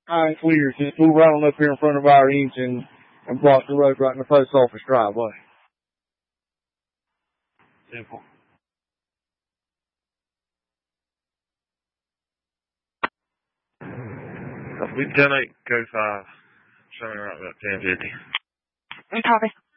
I ain't clear. Just move right on up here in front of our engine and block the road right in the post office driveway. Simple. We 10-8, go 5. Showing right about 10:50. Copy.